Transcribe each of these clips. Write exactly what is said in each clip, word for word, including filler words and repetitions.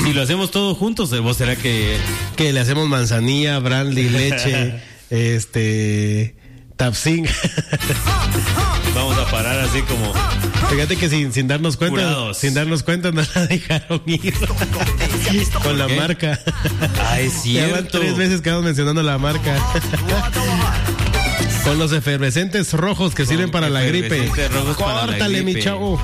si lo hacemos todos juntos, ¿vos será que...? Que le hacemos manzanilla, brandy, leche, este... Tapsin. Vamos a parar así como... Fíjate que sin, sin darnos cuenta, Curados. sin darnos cuenta no la dejaron ir con la ¿Qué? marca. Ah, es Ya van cierto. tres veces que vamos mencionando la marca. Con los efervescentes rojos que sirven para la gripe. Efervescentes rojos para la Córtale, mi gripe. chavo.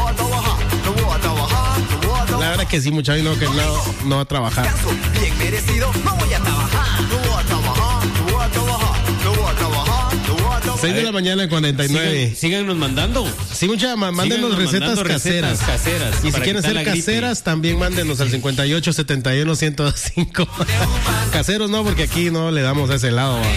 La verdad que sí, muchacho, no, que no, no va a trabajar. Bien merecido, no voy a trabajar. No voy a trabajar, no voy a trabajar, no voy a trabajar, no voy a trabajar. seis de la mañana en cuarenta y nueve. Sigan, síganos mandando. Sí, mucha, ma- mándenos Síganos recetas mandando caseras. recetas caseras Y si para quieren quitar ser la gripe. caseras, también mándenos al cincuenta y ocho setenta y uno ciento cinco. Caseros no, porque aquí no le damos a ese lado. Va.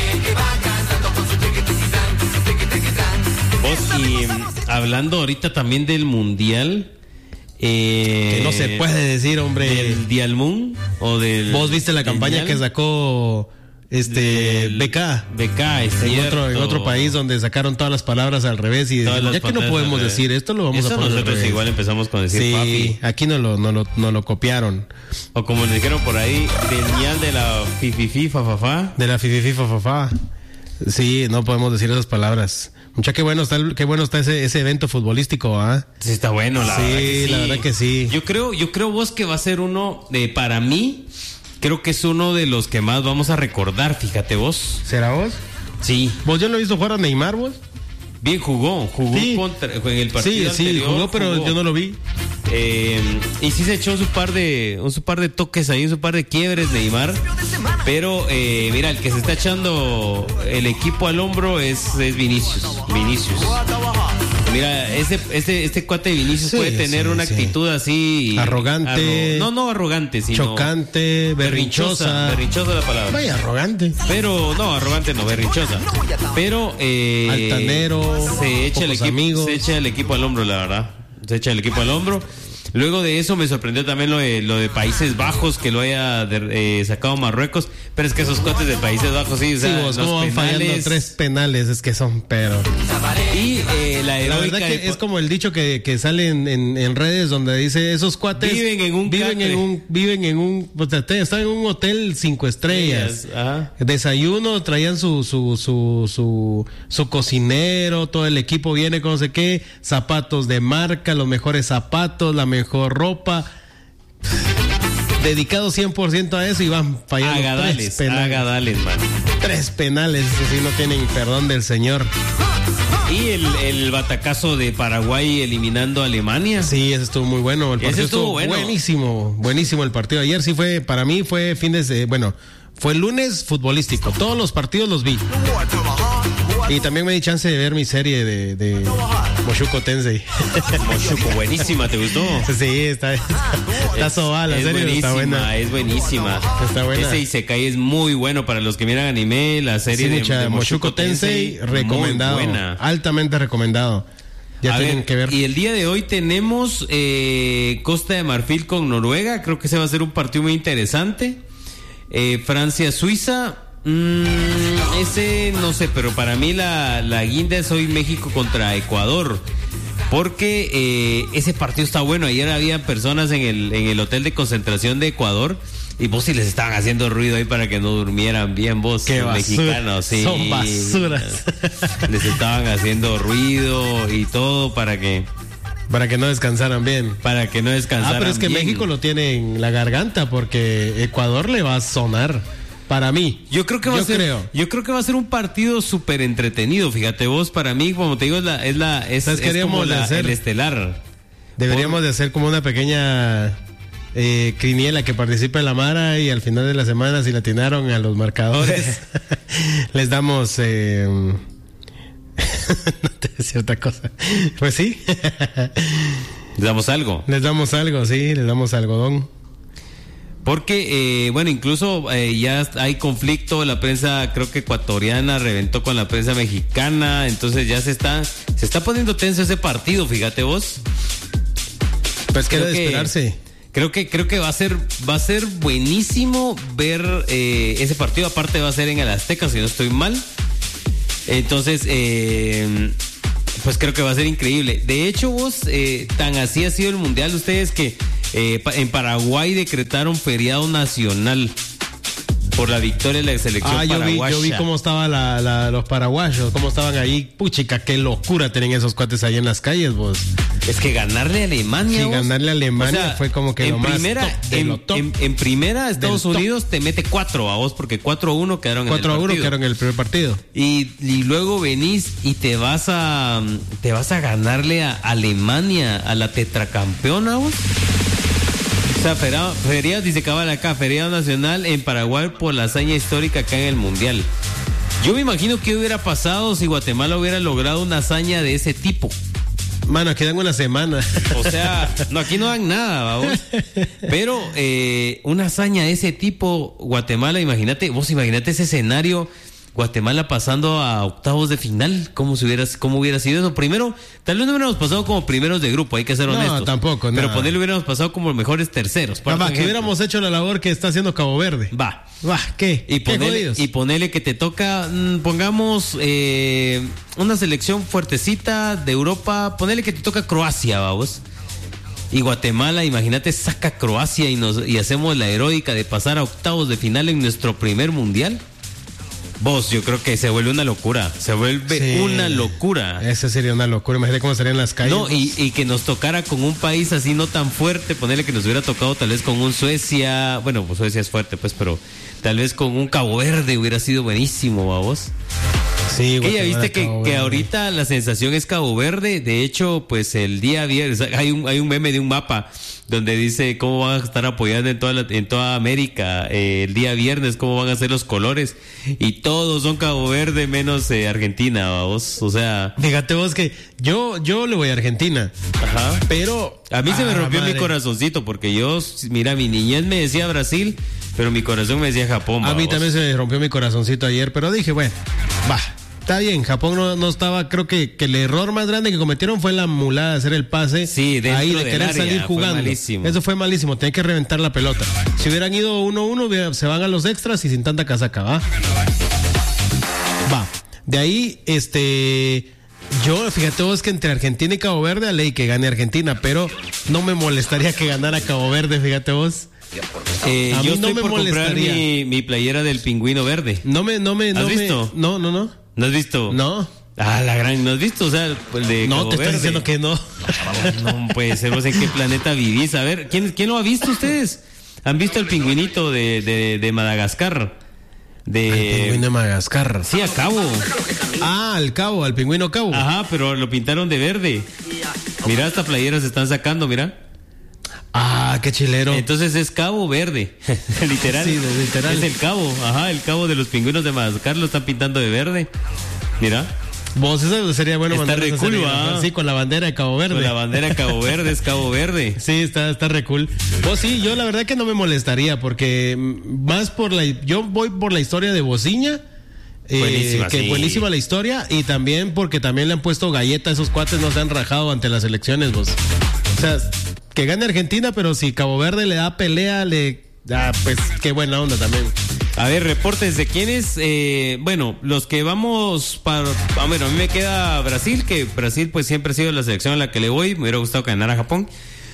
Vos, y mm, hablando ahorita también del mundial. Eh, Que no se puede decir, hombre. Del Dialmún o del. Vos viste la del campaña Dial? que sacó este Del- B K. B K, es En cierto. otro, en otro país donde sacaron todas las palabras al revés y Todas dijeron, las ya que no patadas podemos al revés. decir esto, lo vamos Eso a poner al nosotros revés. igual empezamos con decir Sí, papi. aquí no lo, no lo, no lo copiaron. O como le dijeron por ahí, del ñal de la fififi fa. De la fififi fa, fa, fa. Sí, no podemos decir esas palabras. Mucha, qué bueno está, el- qué bueno está ese, ese evento futbolístico, ¿ah? Sí, está bueno, la Sí, verdad. que la verdad que sí. Yo creo, yo creo vos que va a ser uno de, para mí, creo que es uno de los que más vamos a recordar, fíjate vos. ¿Será vos? Sí, ¿Vos ya lo he visto jugar a Neymar, vos? bien jugó, jugó Sí. contra, en el Sí, partido sí, anterior, jugó, pero yo no lo vi. Eh, y sí se echó su par de, un su par de toques ahí, su par de quiebres Neymar. Pero eh, mira, el que se está echando el equipo al hombro es, es Vinicius. Vinicius. Mira, ese, este, este cuate de Vinicius Sí, puede tener sí, una sí. actitud así. Arrogante. arro- no, no arrogante, sino. Chocante, berrinchosa. Berrinchosa es la palabra. Vaya, arrogante. Pero, no, arrogante no, berrinchosa. Pero, eh, Altanero, se echa, el pocos equipo, amigos. se echa el equipo al hombro, la verdad. Se echa el equipo al hombro. Luego de eso me sorprendió también lo de, lo de Países Bajos, que lo haya de- eh, sacado Marruecos. Pero es que esos cuates de Países Bajos, sí, o sea, Sí, vos, los cómo van fallando penales. tres penales, es que son, pero... Y eh, la La heroica verdad que de- es como el dicho que, que sale en, en, en redes donde dice esos cuates Viven en un viven catre. en un viven en un o sea, te- están en un hotel cinco estrellas. Ajá. Desayuno, traían su su su su su cocinero, todo el equipo viene con no sé qué, zapatos de marca, los mejores zapatos, la mejor ropa. Dedicado cien por ciento a eso y van fallando tres Agadales, penales. agadales, man. Tres penales, eso sí no tienen perdón del señor. Y el, el batacazo de Paraguay eliminando a Alemania. Sí, ese estuvo muy bueno. El Ese partido estuvo estuvo bueno. buenísimo, buenísimo el partido. Ayer sí fue, para mí fue fin de, bueno, fue lunes futbolístico. Todos los partidos los vi. Y también me di chance de ver mi serie de, de Mushoku Tensei. Mushoku, buenísima, ¿te gustó? Sí, está, está sobada la es serie, buenísima, está buena. es buenísima. Está buena. Ese Isekai es muy bueno para los que miran anime, la serie Sí, de, mucha, de Mushoku Tensei, recomendado. muy buena. Altamente recomendado. Ya A tienen ver, que ver. y el día de hoy tenemos eh, Costa de Marfil con Noruega. Creo que ese va a ser un partido muy interesante. Eh, Francia-Suiza. Mmm, ese no sé, pero para mí la, la guinda es hoy México contra Ecuador. Porque eh, ese partido está bueno. Ayer había personas en el, en el hotel de concentración de Ecuador. Y vos sí les estaban haciendo ruido ahí para que no durmieran bien, vos, Qué los basura. mexicanos. Sí. Son basuras. Les estaban haciendo ruido y todo para que Para que no descansaran bien. para que no descansaran. Ah, pero es que bien. México lo tiene en la garganta porque Ecuador le va a sonar. Para mí. Yo creo que va Yo a ser, creo. yo creo que va a ser un partido súper entretenido. Fíjate vos, para mí, como te digo, es la, es la, es, ¿Sabes qué es como deberíamos de la, hacer? el estelar. Deberíamos de hacer como una pequeña eh, quiniela que participe en la Mara y al final de la semana, si la atinaron a los marcadores, les damos... Eh, no te decía otra cosa. Pues sí. Les damos algo. Les damos algo, sí, les damos algodón. Porque, eh, bueno, incluso eh, ya hay conflicto, la prensa creo que ecuatoriana reventó con la prensa mexicana, entonces ya se está, se está poniendo tenso ese partido, fíjate vos. Pues que era Creo de que- esperarse. Creo que, creo que va a ser, va a ser buenísimo ver eh, ese partido, aparte va a ser en el Azteca, si no estoy mal. Entonces, eh, pues creo que va a ser increíble. De hecho, vos, eh, tan así ha sido el Mundial de ustedes que Eh, pa- en Paraguay decretaron feriado nacional por la victoria de la selección Ah, yo vi, paraguaya. yo vi cómo estaban la, la, los paraguayos, cómo estaban ahí. Puchica, qué locura tenían esos cuates ahí en las calles, vos. Es que ganarle a Alemania. Sí, vos. ganarle a Alemania O sea, fue como que en lo más primera, top de en, lo top en- en primera, Estados del top. Unidos te mete cuatro a vos, porque cuatro a uno quedaron cuatro a en el uno partido. quedaron en el primer partido. Y, y luego venís y te vas a te vas a ganarle a Alemania, a la tetracampeona, vos. O sea, feriado, feriado, dice cabal acá, feriado nacional en Paraguay por la hazaña histórica acá en el Mundial. Yo me imagino qué hubiera pasado si Guatemala hubiera logrado una hazaña de ese tipo. Mano, quedan una semana. O sea, no, aquí no dan nada, vamos. Pero eh, una hazaña de ese tipo, Guatemala, imagínate, vos imagínate ese escenario, Guatemala pasando a octavos de final, ¿cómo, se hubiera, cómo hubiera sido eso? Primero, tal vez no hubiéramos pasado como primeros de grupo, hay que ser No, honestos. tampoco, Pero nada. ponerle hubiéramos pasado como mejores terceros. por Papá, que ejemplo. hubiéramos hecho la labor que está haciendo Cabo Verde. Va. Va, ¿qué? Y ¿Qué ponele, jodidos? y ponele que te toca, mm, pongamos eh, una selección fuertecita de Europa, ponele que te toca Croacia, vamos. Y Guatemala, imagínate, saca a Croacia y, nos, y hacemos la heroica de pasar a octavos de final en nuestro primer mundial. Vos, yo creo que se vuelve una locura, se vuelve Sí. una locura. Esa sería una locura. Imagínate cómo estarían las calles. No, y, y que nos tocara con un país así no tan fuerte, ponerle que nos hubiera tocado tal vez con un Suecia, bueno, pues Suecia es fuerte, pues, pero tal vez con un Cabo Verde hubiera sido buenísimo, vamos. Sí, Que ya Guatemala, viste que, Cabo que Verde. ahorita la sensación es Cabo Verde, de hecho, pues el día viernes, hay un, hay un meme de un mapa donde dice cómo van a estar apoyando en toda, la- en toda América eh, el día viernes, cómo van a ser los colores, y todos son Cabo Verde menos eh, Argentina, vamos, o sea, Fíjate vos que yo, yo le voy a Argentina, ajá. pero... A mí se me Ah, rompió mi madre. corazoncito porque yo, mira, mi niñez me decía Brasil, pero mi corazón me decía Japón. A mí vamos. también se me rompió mi corazoncito ayer, pero dije, bueno, va, está bien. Japón no, no estaba, creo que, que el error más grande que cometieron fue la mulada de hacer el pase. Sí, dentro ahí de del querer área, salir fue jugando. malísimo. Eso fue malísimo, tenía que reventar la pelota. Si hubieran ido uno uno, hubiera- se van a los extras y sin tanta casaca, va. Va. De ahí, este. Yo, fíjate vos que entre Argentina y Cabo Verde, a ley que gane Argentina, pero no me molestaría que ganara Cabo Verde, fíjate vos. Eh, a yo mí no estoy me por comprar molestaría. mi, mi playera del pingüino verde. No me, no me, no ¿Has me- visto? No, no, no. ¿No has visto? No. Ah, la gran, ¿no has visto? O sea, el de No, Cabo te estoy Verde. diciendo que no. No puede ser, vos en qué planeta vivís. A ver, ¿quién, quién lo ha visto ustedes? ¿Han visto el pingüinito de, de, de Madagascar? De... El pingüino de Madagascar. Sí, a cabo. Ah, al cabo, al pingüino cabo. Ajá, pero lo pintaron de verde. Mira, esta playera se están sacando, mira. Ah, qué chilero. Entonces es Cabo Verde, literal. Sí, de- literal. Es el cabo, ajá, el cabo de los pingüinos de Madagascar lo están pintando de verde. Mira, Vos, eso sería bueno Está mandarles re a cool, serigrafar, ¿va? sí, con la bandera de Cabo Verde. con la bandera Cabo Verde es Cabo Verde. Sí, está, está re cool. Vos sí, yo la verdad que no me molestaría porque mm, más por la, yo voy por la historia de Bociña. eh, Buenísima, que sí. buenísima la historia y también porque también le han puesto galleta a esos cuates, no se han rajado ante las elecciones, vos. O sea, que gane Argentina, pero si Cabo Verde le da pelea, le, ah, pues qué buena onda también. A ver, reportes de quiénes. Eh, bueno, los que vamos para. Ah, bueno, a mí me queda Brasil, que Brasil, pues siempre ha sido la selección a la que le voy. Me hubiera gustado que ganara Japón.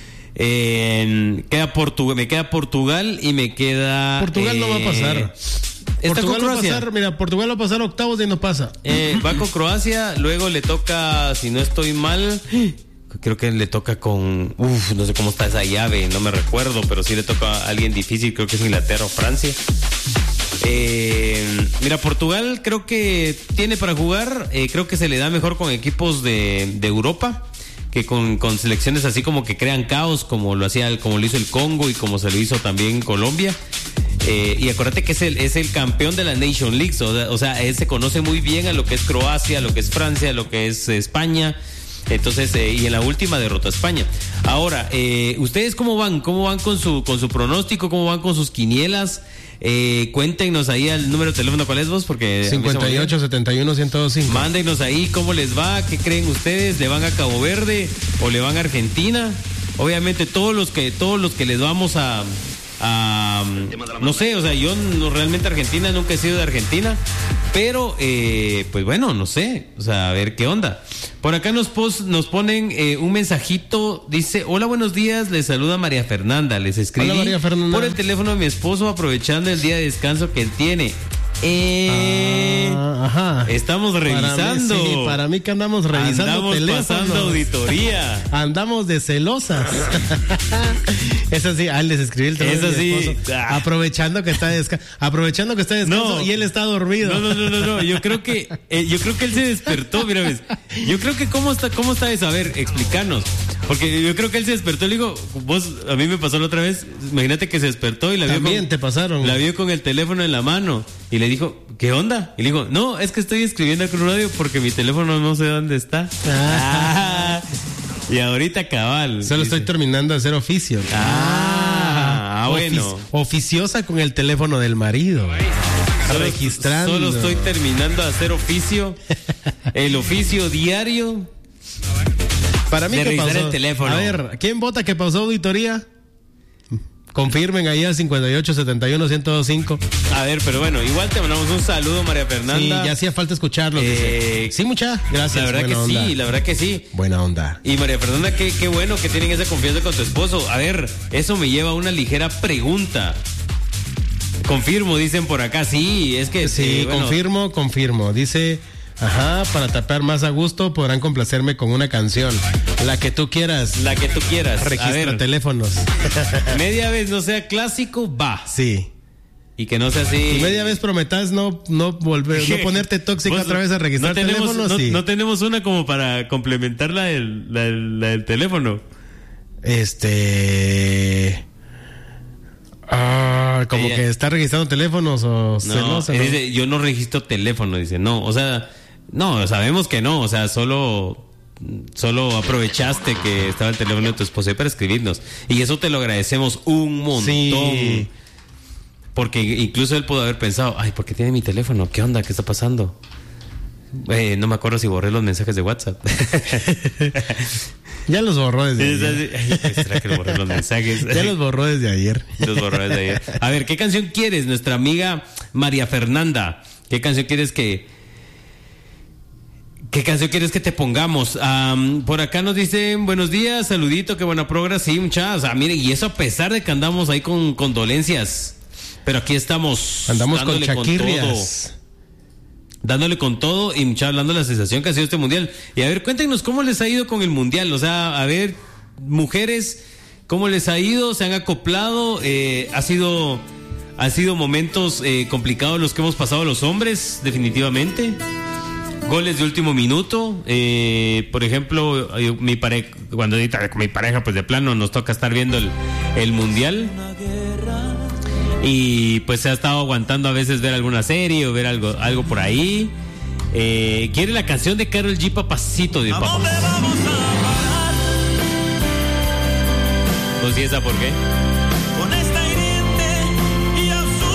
Eh, queda Portugal, me queda Portugal y me queda. Portugal no va a pasar. Está Portugal con va a Croacia. pasar, mira, Portugal va a pasar octavos y no pasa. Eh, va con Croacia, luego le toca, si no estoy mal, creo que le toca con, uf, no sé cómo está esa llave, no me recuerdo, pero sí le toca a alguien difícil, creo que es Inglaterra o Francia. Eh, mira, Portugal creo que tiene para jugar, eh, creo que se le da mejor con equipos de, de Europa que con, con selecciones así como que crean caos, como lo hacía, como lo hizo el Congo y como se lo hizo también Colombia. Eh, y acuérdate que es el, es el campeón de la Nation League, o sea, o sea, él se conoce muy bien a lo que es Croacia, a lo que es Francia, a lo que es España. Entonces, eh, y en la última derrotó a España. Ahora, eh, ¿ustedes cómo van? ¿Cómo van con su, con su pronóstico? ¿Cómo van con sus quinielas? Eh, cuéntenos ahí al número de teléfono, ¿cuál es vos? Porque a mí se me cincuenta y ocho, setenta y uno, ciento dos cinco. Mándenos ahí cómo les va, qué creen ustedes, ¿le van a Cabo Verde o le van a Argentina? Obviamente todos los que todos los que les vamos a, a no sé, o sea, yo no, realmente Argentina nunca he sido de Argentina, Pero, eh, pues bueno, no sé, o sea, a ver qué onda. Por acá nos, pos, nos ponen eh, un mensajito, dice, hola, buenos días, les saluda María Fernanda, les escribí Hola, María Fernanda. por el teléfono de mi esposo aprovechando el día de descanso que él tiene. Eh, Ah, ajá. Estamos revisando. Para mí, sí, para mí que andamos revisando Andamos teléfonos. pasando auditoría. Andamos de celosas. Eso sí, ah, les escribí el teléfono. Eso de mi sí. esposo, Ah. aprovechando que está desca aprovechando que está descanso No. y él está dormido. No, no, no, no, no. Yo creo que, eh, yo creo que él se despertó, mira, ves. Yo creo que cómo está, cómo está eso. A ver, explícanos. Porque yo creo que él se despertó. Le digo, vos, a mí me pasó la otra vez. Imagínate que se despertó y la vio También con, te pasaron. la vio con el teléfono en la mano y le dijo, ¿qué onda? Y le dijo, no, es que estoy escribiendo a Cruz Radio porque mi teléfono no sé dónde está. Ah. Ah, y ahorita cabal. Solo dice. estoy terminando de hacer oficio. Ah, ah, bueno. Ofici- oficiosa con el teléfono del marido. Solo, registrando. Solo estoy terminando de hacer oficio. El oficio diario. Para mí de que revisar pausó. el teléfono. A ver, ¿quién vota que pausó auditoría? Confirmen ahí al cincuenta y ocho setenta y uno ciento veinticinco. A ver, pero bueno, igual te mandamos un saludo, María Fernanda. Sí, ya hacía falta escucharlo. Eh, dice. Sí, mucha. Gracias. La verdad buena que onda. sí, la verdad que sí. Buena onda. Y María Fernanda, qué, qué bueno que tienen esa confianza con tu esposo. A ver, eso me lleva a una ligera pregunta. Confirmo, dicen por acá. Sí, es que Sí, eh, bueno, confirmo, confirmo. Dice, ajá, para tapar más a gusto podrán complacerme con una canción. La que tú quieras. la que tú quieras. A Registra ver, teléfonos. media vez no sea clásico, va. Sí. Y que no sea así. Y media vez prometas no, no volver, no ponerte tóxica Vos, otra vez a registrar no tenemos, teléfonos. no, sí. no tenemos una como para complementar la del, la del, la del teléfono. Este. Ah, como Ella- que está registrando teléfonos o No, celosa, él ¿no? dice, yo no registro teléfono, dice, no, o sea, no, sabemos que no, o sea, solo, solo aprovechaste que estaba el teléfono de tu esposa ahí para escribirnos. Y eso te lo agradecemos un montón. Sí. Porque incluso él pudo haber pensado, ay, ¿por qué tiene mi teléfono? ¿Qué onda? ¿Qué está pasando? Eh, no me acuerdo si borré los mensajes de WhatsApp. Ya los borró desde Es ayer. así, ay, ¿será que le borré los mensajes? Ya los borró desde ayer. Los borró desde ayer. A ver, ¿qué canción quieres, nuestra amiga María Fernanda? ¿Qué canción quieres que... ¿Qué canción quieres que te pongamos? Um, por acá nos dicen, buenos días, saludito, qué buena programa. Sí, muchachos. O sea, miren, y eso a pesar de que andamos ahí con condolencias. Pero aquí estamos. Andamos con dándole todo. chaquirrias. Dándole con todo y mucha hablando de la sensación que ha sido este mundial. Y a ver, cuéntenos cómo les ha ido con el mundial. O sea, a ver, mujeres, cómo les ha ido, se han acoplado. Eh, ha sido, ha sido momentos eh, complicados los que hemos pasado los hombres, definitivamente. Goles de último minuto. Eh, por ejemplo, yo, mi pareja, cuando ahorita con mi pareja, pues de plano nos toca estar viendo el, el mundial. Y pues se ha estado aguantando a veces ver alguna serie o ver algo, algo por ahí. Eh, quiere la canción de Karol G, Papacito, de papá. Pues, ¿y esa por qué? Con esta hiriente y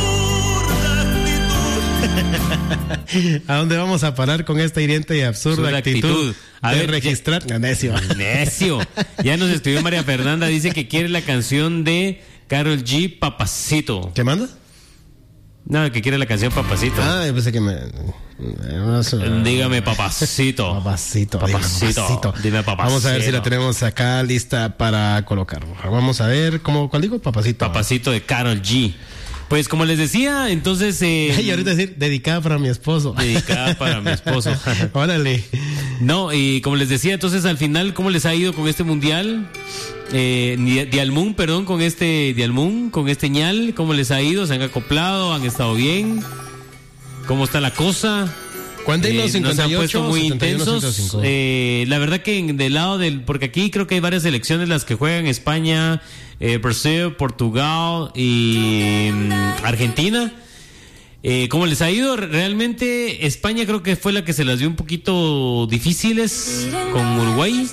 absurda actitud. ¿A dónde vamos a parar con esta hiriente y absurda Absurda actitud, actitud. A de ver, registrar? No, necio. Necio. Ya nos escribió María Fernanda, dice que quiere la canción de Karol G, Papacito. ¿Qué manda? No, que quiere la canción Papacito. Ah, yo pensé que me... no sé. Dígame, Papacito. Papacito, Papacito. diga, papacito. Dime, Papacito. Vamos a ver si la tenemos acá lista para colocar. Vamos a ver, ¿cómo, ¿cuál digo? Papacito. Papacito de Karol G. Pues como les decía, entonces... Eh, Y ahorita decir, dedicada para mi esposo. dedicada para mi esposo. Órale. No, y como les decía, entonces al final, ¿cómo les ha ido con este mundial? Eh, Di- Dialmún, perdón, con este Dialmún, con este ñal, ¿cómo les ha ido? ¿Se han acoplado? ¿Han estado bien? ¿Cómo está la cosa? Cuéntenos, Eh, nos cincuenta han y puesto ocho, muy setenta y uno, ciento intensos. cinco. Eh, la verdad que en- del lado del, porque aquí creo que hay varias selecciones las que juegan: España, eh, Brasil, Portugal y mm, Argentina. Eh, ¿Cómo les ha ido? Realmente España creo que fue la que se las dio un poquito difíciles con Uruguay.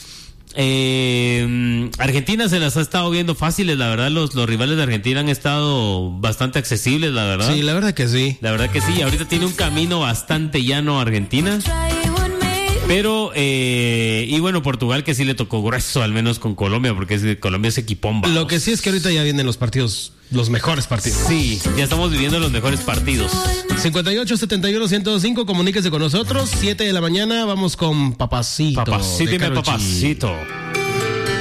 Eh, Argentina se las ha estado viendo fáciles, la verdad. Los, los rivales de Argentina han estado bastante accesibles, la verdad. Sí, la verdad que sí. La verdad que sí, ahorita tiene un camino bastante llano a Argentina. Pero, eh, y bueno, Portugal que sí le tocó grueso, al menos con Colombia, porque es, Colombia es equipón. Vamos. Lo que sí es que ahorita ya vienen los partidos los mejores partidos. Sí, ya estamos viviendo los mejores partidos. cincuenta y ocho, setenta y uno, ciento cinco, comuníquese con nosotros. siete de la mañana, vamos con Papacito. Papacito, de dime Karol G. papacito.